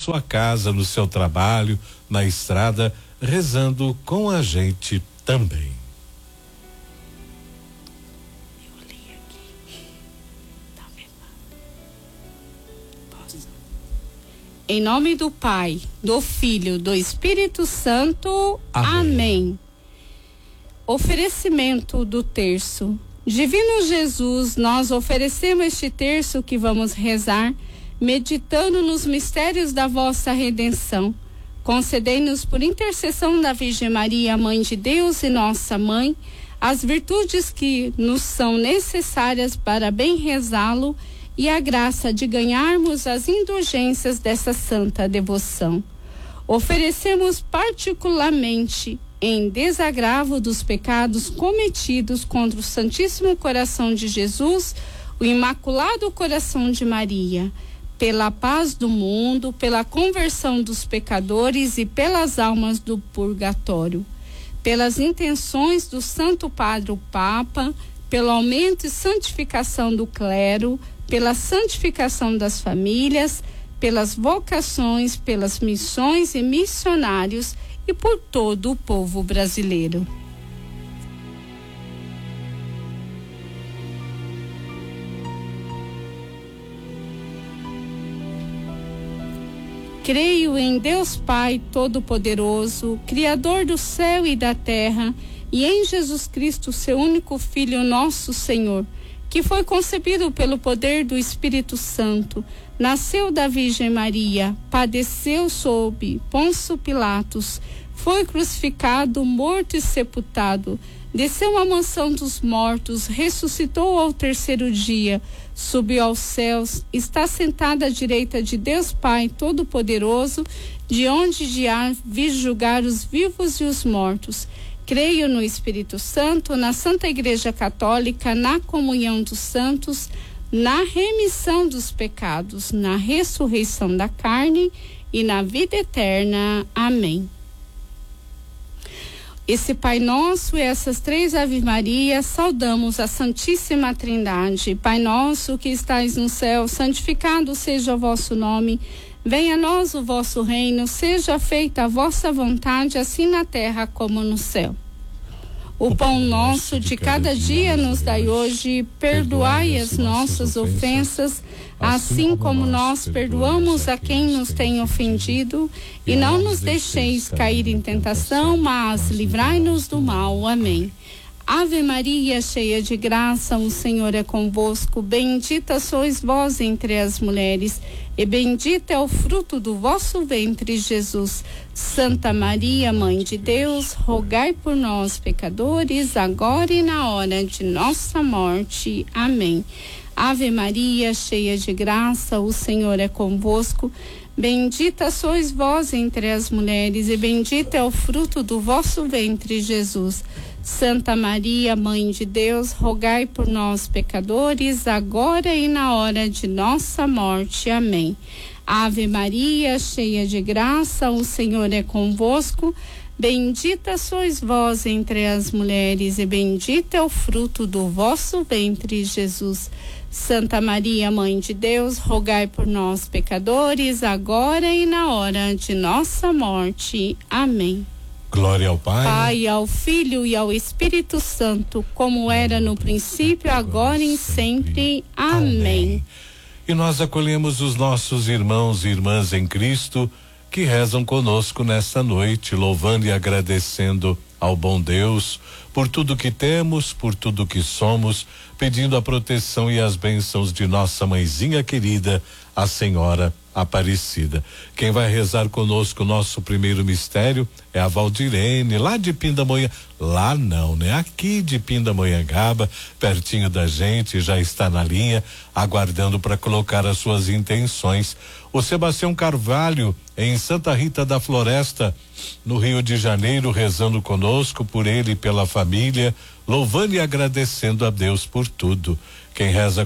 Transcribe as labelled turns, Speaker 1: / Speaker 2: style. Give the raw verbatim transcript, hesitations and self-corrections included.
Speaker 1: sua casa, no seu trabalho, na estrada, rezando com a gente também.
Speaker 2: Eu li aqui. Tá vendo? Posso? Em nome do Pai, do Filho, do Espírito Santo. Amém. Amém. Oferecimento do terço. Divino Jesus, nós oferecemos este terço que vamos rezar, meditando nos mistérios da vossa redenção. Concedei-nos, por intercessão da Virgem Maria, Mãe de Deus e nossa Mãe, as virtudes que nos são necessárias para bem rezá-lo e a graça de ganharmos as indulgências dessa santa devoção. Oferecemos particularmente, em desagravo dos pecados cometidos contra o Santíssimo Coração de Jesus, o Imaculado Coração de Maria, pela paz do mundo, pela conversão dos pecadores e pelas almas do purgatório, pelas intenções do Santo Padre o Papa, pelo aumento e santificação do clero, pela santificação das famílias, pelas vocações, pelas missões e missionários e por todo o povo brasileiro. Creio em Deus Pai Todo-Poderoso, Criador do céu e da terra, e em Jesus Cristo, seu único Filho, nosso Senhor, que foi concebido pelo poder do Espírito Santo, nasceu da Virgem Maria, padeceu sob Pôncio Pilatos, foi crucificado, morto e sepultado, desceu à mansão dos mortos, ressuscitou ao terceiro dia, subiu aos céus, está sentado à direita de Deus Pai Todo-Poderoso, de onde de há vir julgar os vivos e os mortos. Creio no Espírito Santo, na Santa Igreja Católica, na comunhão dos santos, na remissão dos pecados, na ressurreição da carne e na vida eterna. Amém. Esse Pai Nosso e essas três Ave Marias, saudamos a Santíssima Trindade. Pai nosso que estais no céu, santificado seja o vosso nome. Venha a nós o vosso reino, seja feita a vossa vontade, assim na terra como no céu. O pão nosso de cada dia nos dai hoje, perdoai as nossas ofensas, assim como nós perdoamos a quem nos tem ofendido, e não nos deixeis cair em tentação, mas livrai-nos do mal. Amém. Ave Maria, cheia de graça, o Senhor é convosco, bendita sois vós entre as mulheres, e bendito é o fruto do vosso ventre, Jesus. Santa Maria, Mãe de Deus, rogai por nós, pecadores, agora e na hora de nossa morte. Amém. Ave Maria, cheia de graça, o Senhor é convosco, bendita sois vós entre as mulheres, e bendito é o fruto do vosso ventre, Jesus. Santa Maria, Mãe de Deus, rogai por nós, pecadores, agora e na hora de nossa morte. Amém. Ave Maria, cheia de graça, o Senhor é convosco, bendita sois vós entre as mulheres, e bendito é o fruto do vosso ventre, Jesus. Santa Maria, Mãe de Deus, rogai por nós, pecadores, agora e na hora de nossa morte. Amém.
Speaker 1: Glória ao Pai,
Speaker 2: Pai, ao Filho e ao Espírito Santo, como era no princípio, agora e sempre. Amém.
Speaker 1: E nós acolhemos os nossos irmãos e irmãs em Cristo que rezam conosco nesta noite, louvando e agradecendo ao bom Deus por tudo que temos, por tudo que somos, pedindo a proteção e as bênçãos de nossa mãezinha querida, a Senhora Aparecida. Quem vai rezar conosco o nosso primeiro mistério é a Valdirene, lá de Pindamonhangaba. Lá não, né? Aqui de Pindamonhangaba, pertinho da gente, já está na linha, aguardando para colocar as suas intenções. O Sebastião Carvalho, em Santa Rita da Floresta, no Rio de Janeiro, rezando conosco, por ele e pela família, louvando e agradecendo a Deus por tudo. Quem reza